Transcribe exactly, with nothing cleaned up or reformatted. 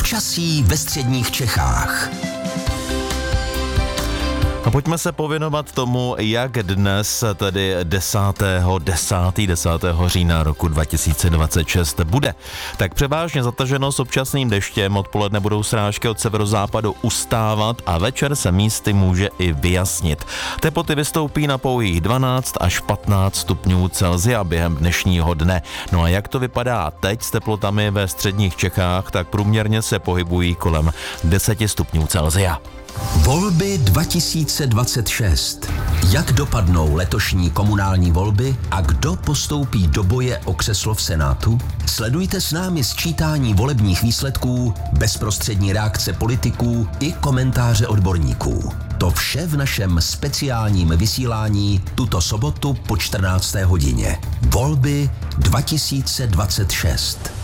Počasí ve středních Čechách. A pojďme se pověnovat tomu, jak dnes, tedy desátého desátého října roku dva tisíce dvacet šest bude. Tak převážně zataženo s občasným deštěm, odpoledne budou srážky od severozápadu ustávat a večer se místy může i vyjasnit. Teploty vystoupí na pouhých dvanáct až patnáct stupňů Celsia během dnešního dne. No a jak to vypadá teď s teplotami ve středních Čechách, tak průměrně se pohybují kolem deset stupňů Celsia. Volby dva tisíce dvacet šest. Jak dopadnou letošní komunální volby a kdo postoupí do boje o křeslo v Senátu? Sledujte s námi sčítání volebních výsledků, bezprostřední reakce politiků i komentáře odborníků. To vše v našem speciálním vysílání tuto sobotu po čtrnácté hodině. Volby dva tisíce dvacet šest.